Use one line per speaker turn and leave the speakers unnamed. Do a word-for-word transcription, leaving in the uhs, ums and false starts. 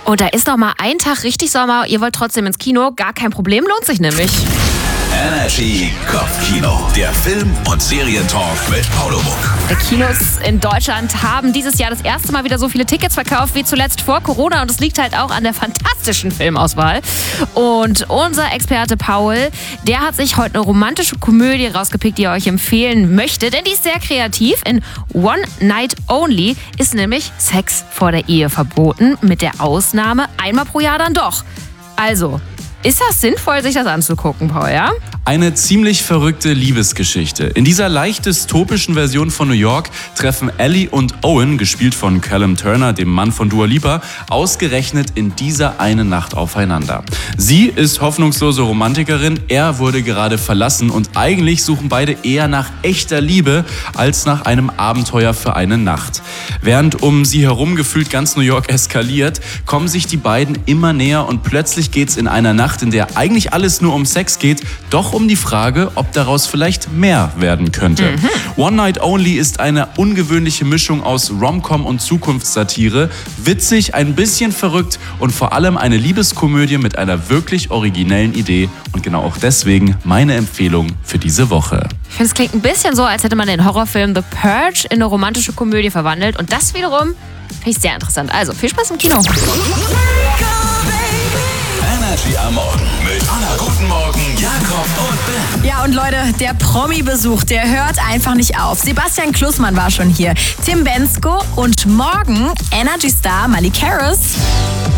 Und da ist noch mal ein Tag richtig Sommer. Ihr wollt trotzdem ins Kino? Gar kein Problem, lohnt sich nämlich.
Energy Kopfkino, der Film- und Serientalk mit Paolo Muck.
Die Kinos in Deutschland haben dieses Jahr das erste Mal wieder so viele Tickets verkauft wie zuletzt vor Corona. Und es liegt halt auch an der fantastischen Filmauswahl. Und unser Experte Paul, der hat sich heute eine romantische Komödie rausgepickt, die er euch empfehlen möchte. Denn die ist sehr kreativ. In One Night Only ist nämlich Sex vor der Ehe verboten. Mit der Ausnahme einmal pro Jahr dann doch. Also, ist das sinnvoll, sich das anzugucken, Paul, ja?
Eine ziemlich verrückte Liebesgeschichte. In dieser leicht dystopischen Version von New York treffen Ellie und Owen, gespielt von Callum Turner, dem Mann von Dua Lipa, ausgerechnet in dieser einen Nacht aufeinander. Sie ist hoffnungslose Romantikerin, er wurde gerade verlassen und eigentlich suchen beide eher nach echter Liebe als nach einem Abenteuer für eine Nacht. Während um sie herum gefühlt ganz New York eskaliert, kommen sich die beiden immer näher und plötzlich geht's in einer Nacht, in der eigentlich alles nur um Sex geht, doch um die Frage, ob daraus vielleicht mehr werden könnte. Mhm. One Night Only ist eine ungewöhnliche Mischung aus Rom-Com und Zukunftssatire, witzig, ein bisschen verrückt und vor allem eine Liebeskomödie mit einer wirklich originellen Idee und genau auch deswegen meine Empfehlung für diese Woche.
Ich finde, es klingt ein bisschen so, als hätte man den Horrorfilm The Purge in eine romantische Komödie verwandelt und das wiederum finde ich sehr interessant. Also, viel Spaß im Kino.
Energy am Morgen mit Anna. Guten Morgen, Jakob und Ben.
Ja, und Leute, der Promi-Besuch, der hört einfach nicht auf. Sebastian Klussmann war schon hier, Tim Bendzko und morgen Energy-Star Malik Harris.